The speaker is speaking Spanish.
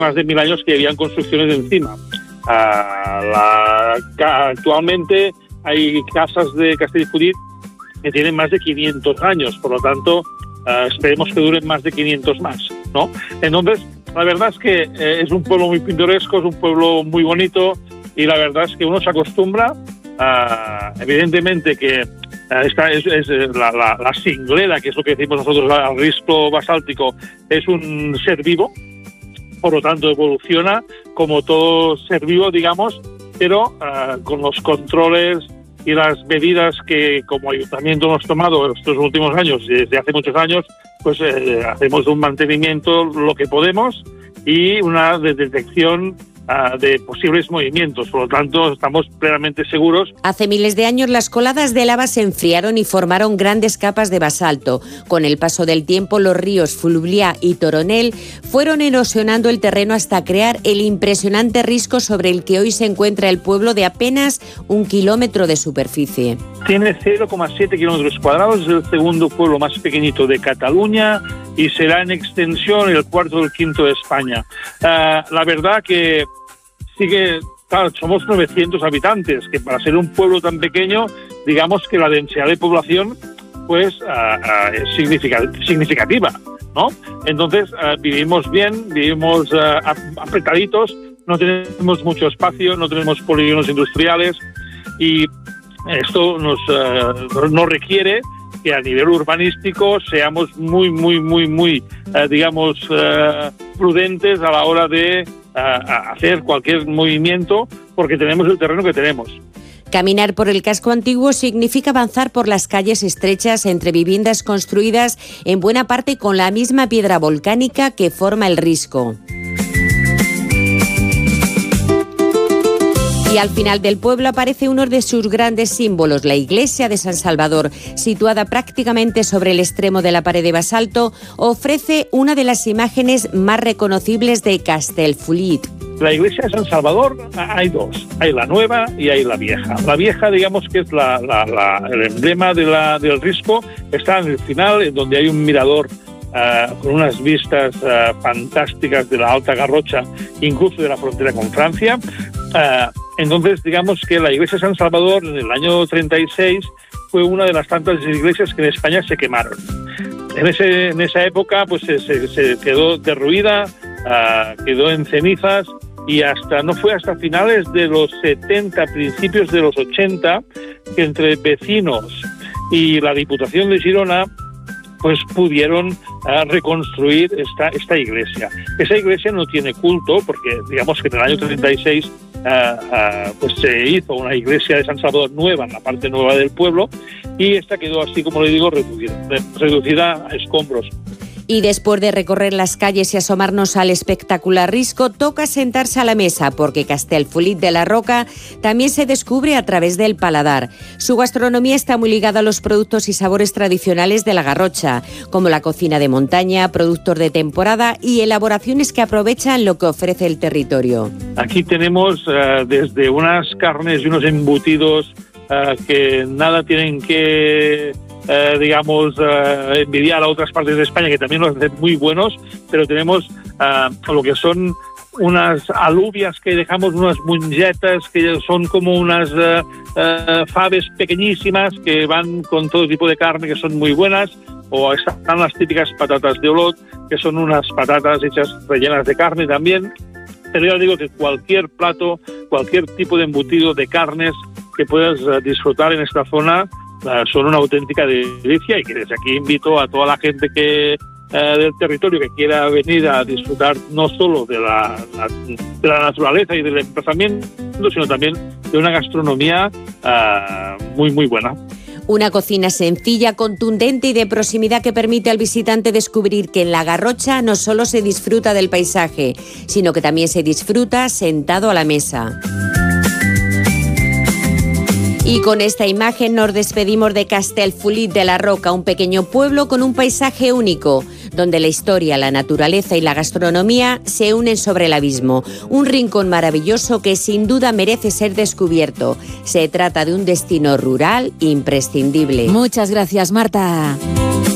más de 1000 años que habían construcciones encima. Actualmente hay casas de Castellfollit que tienen más de 500 años, por lo tanto esperemos que duren más de 500 más, ¿no? Entonces, la verdad es que es un pueblo muy pintoresco, es un pueblo muy bonito, y la verdad es que uno se acostumbra. Evidentemente que esta es la cinglera, que es lo que decimos nosotros, al risco basáltico, es un ser vivo, por lo tanto evoluciona como todo ser vivo, digamos, pero con los controles y las medidas que como ayuntamiento hemos tomado estos últimos años, desde hace muchos años, pues hacemos un mantenimiento lo que podemos y una detección de posibles movimientos. Por lo tanto, estamos plenamente seguros. Hace miles de años las coladas de lava se enfriaron y formaron grandes capas de basalto. Con el paso del tiempo, los ríos Fluvià y Toronel fueron erosionando el terreno hasta crear el impresionante risco sobre el que hoy se encuentra el pueblo, de apenas 1 kilómetro de superficie. Tiene 0,7 kilómetros cuadrados, es el segundo pueblo más pequeñito de Cataluña y será en extensión el cuarto o el quinto de España. La verdad que sigue, claro, somos 900 habitantes, que para ser un pueblo tan pequeño, digamos que la densidad de población pues es significativa, ¿no? Entonces vivimos bien, vivimos apretaditos, no tenemos mucho espacio, no tenemos polígonos industriales, y esto nos requiere que a nivel urbanístico seamos muy digamos, prudentes a la hora de hacer cualquier movimiento, porque tenemos el terreno que tenemos. Caminar por el casco antiguo significa avanzar por las calles estrechas entre viviendas construidas en buena parte con la misma piedra volcánica que forma el risco. Y al final del pueblo aparece uno de sus grandes símbolos, la iglesia de San Salvador, situada prácticamente sobre el extremo de la pared de basalto, ofrece una de las imágenes más reconocibles de Castellfollit. La iglesia de San Salvador hay dos, hay la nueva y hay la vieja. La vieja, digamos que es el emblema del risco, está en el final, en donde hay un mirador con unas vistas fantásticas de la Alta Garrocha, incluso de la frontera con Francia. Entonces, digamos que la iglesia de San Salvador en el año 36 fue una de las tantas iglesias que en España se quemaron. En esa época pues se quedó derruida, quedó en cenizas, y no fue hasta finales de los 70, principios de los 80, que entre vecinos y la Diputación de Girona pues pudieron reconstruir esta iglesia. Esa iglesia no tiene culto, porque digamos que en el año 36 pues se hizo una iglesia de San Salvador nueva, en la parte nueva del pueblo, y esta quedó así, como le digo, reducida a escombros. Y después de recorrer las calles y asomarnos al espectacular risco, toca sentarse a la mesa, porque Castellfollit de la Roca también se descubre a través del paladar. Su gastronomía está muy ligada a los productos y sabores tradicionales de la Garrocha, como la cocina de montaña, productos de temporada y elaboraciones que aprovechan lo que ofrece el territorio. Aquí tenemos desde unas carnes y unos embutidos que nada tienen que envidiar a otras partes de España, que también los hacen muy buenos, pero tenemos lo que son unas alubias que dejamos, unas mongetas que son como unas faves pequeñísimas que van con todo tipo de carne, que son muy buenas, o están las típicas patatas de Olot, que son unas patatas hechas rellenas de carne también. Pero ya digo que cualquier plato, cualquier tipo de embutido de carnes que puedas disfrutar en esta zona son una auténtica delicia, y que desde aquí invito a toda la gente del territorio que quiera venir a disfrutar no solo de la naturaleza y del emplazamiento, sino también de una gastronomía muy buena. Una cocina sencilla, contundente y de proximidad que permite al visitante descubrir que en la Garrocha no solo se disfruta del paisaje, sino que también se disfruta sentado a la mesa. Y con esta imagen nos despedimos de Castellfollit de la Roca, un pequeño pueblo con un paisaje único, donde la historia, la naturaleza y la gastronomía se unen sobre el abismo. Un rincón maravilloso que sin duda merece ser descubierto. Se trata de un destino rural imprescindible. Muchas gracias, Marta.